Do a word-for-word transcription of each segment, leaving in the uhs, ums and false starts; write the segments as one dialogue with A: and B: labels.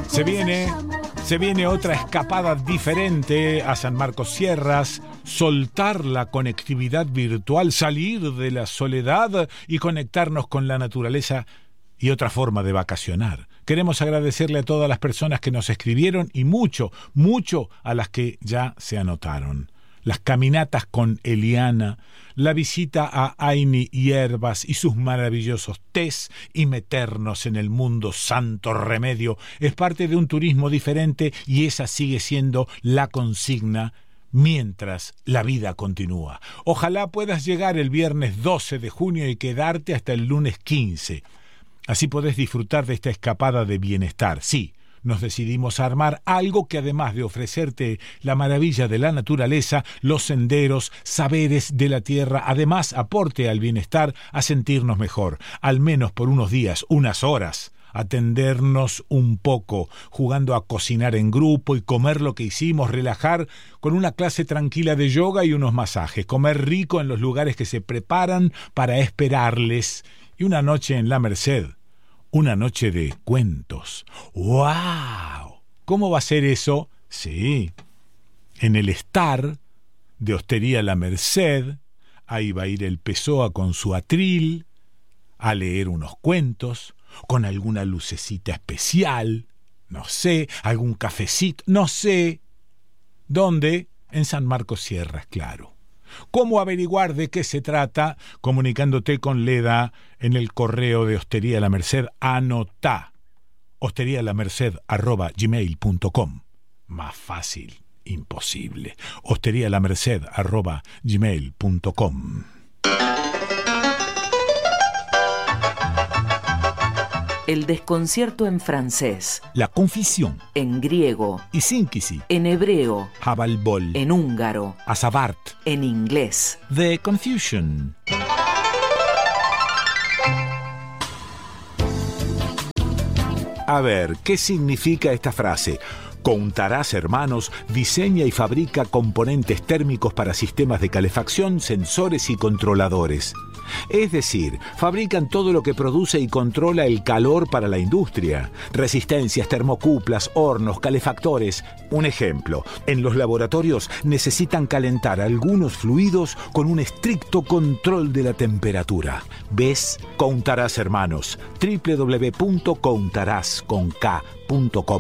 A: Se viene, se viene otra escapada diferente a San Marcos Sierras, soltar la conectividad virtual, salir de la soledad y conectarnos con la naturaleza y otra forma de vacacionar. Queremos agradecerle a todas las personas que nos escribieron y mucho, mucho a las que ya se anotaron. Las caminatas con Eliana, la visita a Aini Hierbas y sus maravillosos tés y meternos en el mundo santo remedio es parte de un turismo diferente y esa sigue siendo la consigna mientras la vida continúa. Ojalá puedas llegar el viernes doce de junio y quedarte hasta el lunes quince. Así podés disfrutar de esta escapada de bienestar. Sí, nos decidimos a armar algo que además de ofrecerte la maravilla de la naturaleza, los senderos, saberes de la tierra, además aporte al bienestar, a sentirnos mejor, al menos por unos días, unas horas. Atendernos un poco, jugando a cocinar en grupo y comer lo que hicimos, relajar con una clase tranquila de yoga y unos masajes, comer rico en los lugares que se preparan para esperarles y una noche en la Merced. Una noche de cuentos. ¡Wow! ¿Cómo va a ser eso? Sí, en el Star de Hostería La Merced, ahí va a ir el Pessoa con su atril, a leer unos cuentos, con alguna lucecita especial, no sé, algún cafecito, no sé. ¿Dónde? En San Marcos Sierras, claro. ¿Cómo averiguar de qué se trata? Comunicándote con Leda en el correo de Hostería La Merced. Anotá hosterialamerced arroba gmail punto com. Más fácil, imposible. hosterialamerced arroba gmail punto com.
B: El desconcierto en francés.
A: La confusión.
B: En griego.
A: Y sínkisi.
B: En hebreo.
A: Habalbol.
B: En húngaro.
A: Azabart.
B: En inglés.
A: The confusion. A ver, ¿qué significa esta frase? Countarás Hermanos diseña y fabrica componentes térmicos para sistemas de calefacción, sensores y controladores. Es decir, fabrican todo lo que produce y controla el calor para la industria. Resistencias, termocuplas, hornos, calefactores. Un ejemplo, en los laboratorios necesitan calentar algunos fluidos con un estricto control de la temperatura. ¿Ves? Countarás Hermanos. doble u doble u doble u punto countarás punto com.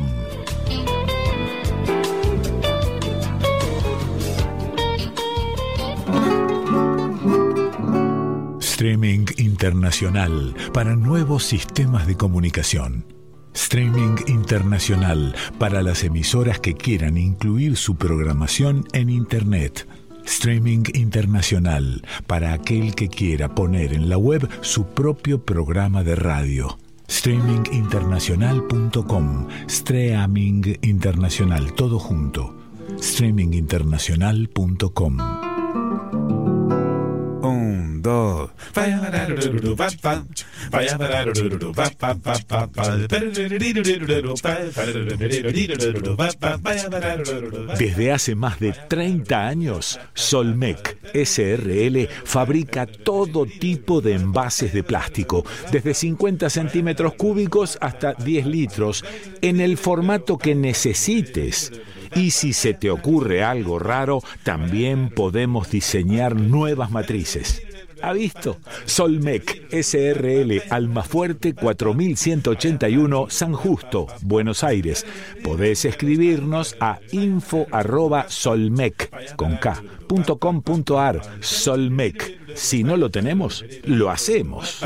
A: Streaming internacional para nuevos sistemas de comunicación. Streaming internacional para las emisoras que quieran incluir su programación en Internet. Streaming internacional para aquel que quiera poner en la web su propio programa de radio. streaming internacional punto com. Streaming internacional, todo junto. streaming internacional punto com.
C: Un, dos.
A: Desde hace más de treinta años, Solmec S R L fabrica todo tipo de envases de plástico, desde cincuenta centímetros cúbicos hasta diez litros, en el formato que necesites. Y si se te ocurre algo raro, también podemos diseñar nuevas matrices. ¿Ha visto? Solmec S R L, Almafuerte cuatro mil ciento ochenta y uno, San Justo, Buenos Aires. Podés escribirnos a info arroba solmec con K, punto com punto ar. Solmec. Si no lo tenemos, lo hacemos.